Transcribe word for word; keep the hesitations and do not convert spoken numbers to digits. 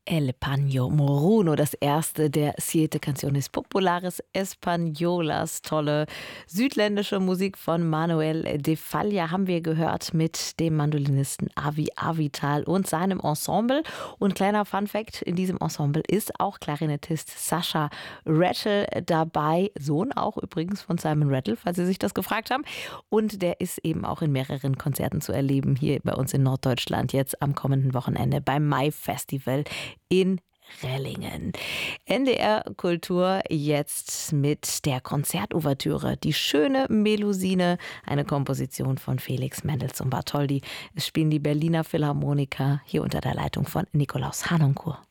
El Paño Moruno, das erste der Siete Canciones Populares Españolas. Tolle südländische Musik von Manuel de Falla haben wir gehört mit dem Mandolinisten Avi Avital und seinem Ensemble. Und kleiner Funfact, in diesem Ensemble ist auch Klarinettist Sascha Rattle dabei. Sohn auch übrigens von Simon Rattle, falls Sie sich das gefragt haben. Und der ist eben auch in mehreren Konzerten zu erleben, hier bei uns in Norddeutschland, jetzt am kommenden Wochenende beim Mai-Festival in Rellingen. N D R Kultur jetzt mit der Konzertouvertüre, die schöne Melusine, eine Komposition von Felix Mendelssohn Bartholdy. Es spielen die Berliner Philharmoniker hier unter der Leitung von Nikolaus Harnoncourt.